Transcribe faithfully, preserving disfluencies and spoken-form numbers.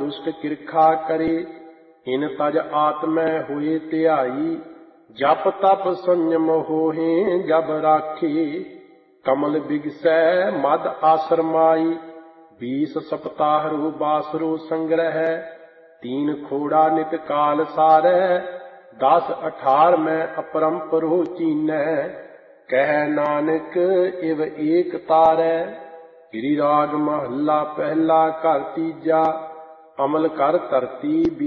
दुष्ट किरखा करे। इन तज आत्मै हुए त्याई, जप तप संयम होहे जब राखे। कमल बिगसै मद आश्रमाई, बीस सप्ताहरु बासरु संग्रह। तीन खोड़ा नित काल सारै, दस अठार में अपरंपरो चीनै। कह नानक इव एक तारै, गिरिराज महला पहला घर तीजा। अमल कर धरती